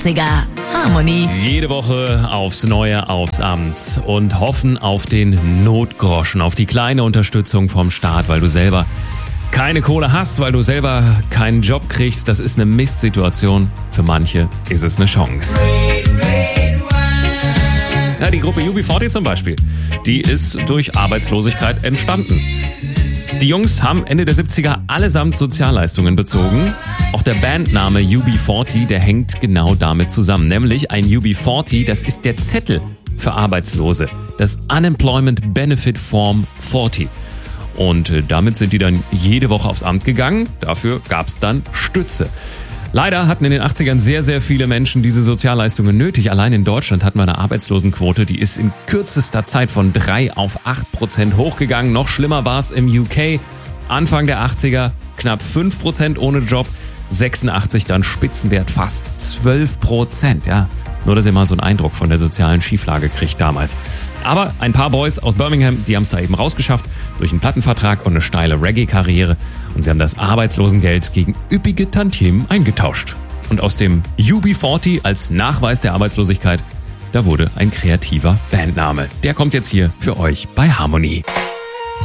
80er. Harmony. Jede Woche aufs Neue aufs Amt und hoffen auf den Notgroschen, auf die kleine Unterstützung vom Staat, weil du selber keine Kohle hast, weil du selber keinen Job kriegst. Das ist eine Mistsituation. Für manche ist es eine Chance. Ja, die Gruppe UB40 zum Beispiel, die ist durch Arbeitslosigkeit entstanden. Die Jungs haben Ende der 70er allesamt Sozialleistungen bezogen. Auch der Bandname UB40, der hängt genau damit zusammen. Nämlich ein UB40, das ist der Zettel für Arbeitslose. Das Unemployment Benefit Form 40. Und damit sind die dann jede Woche aufs Amt gegangen. Dafür gab es dann Stütze. Leider hatten in den 80ern sehr, sehr viele Menschen diese Sozialleistungen nötig. Allein in Deutschland hatten wir eine Arbeitslosenquote, die ist in kürzester Zeit von 3 auf 8% hochgegangen. Noch schlimmer war es im UK. Anfang der 80er knapp 5% ohne Job, 86 dann Spitzenwert fast 12%. Ja, nur, dass ihr mal so einen Eindruck von der sozialen Schieflage kriegt damals. Aber ein paar Boys aus Birmingham, die haben es da eben rausgeschafft durch einen Plattenvertrag und eine steile Reggae-Karriere. Und sie haben das Arbeitslosengeld gegen üppige Tantiemen eingetauscht. Und aus dem UB40 als Nachweis der Arbeitslosigkeit, da wurde ein kreativer Bandname. Der kommt jetzt hier für euch bei Harmony.